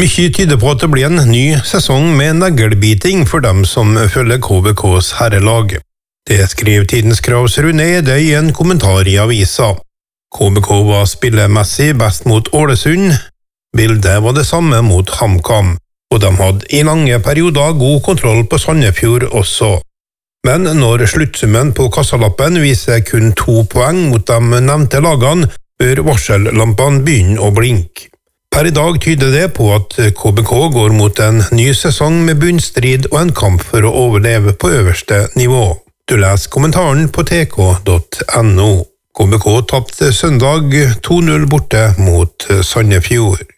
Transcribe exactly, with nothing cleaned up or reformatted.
Mye tyder på at det blir en ny sesong med neglbiting for dem som følger K B K's herrelag. Det skriver Tidens Kravs Rune Ede i en kommentar i avisa. K B K var spillemessig best mot Ålesund. Bildet var det samme mot HamKam, og de hadde i lange perioder god kontroll på Sandefjord også. Men når sluttsummen på kassalappen viser kun to poeng mot de nevnte lagene, bør varsellampene begynne å blinke. Per i dag tyder det på at K B K går mot en ny sesong med bunnstrid og en kamp for å overleve på øverste nivå. Du leser kommentaren på t k punktum no. K B K tapte søndag to null borte mot Sandefjord.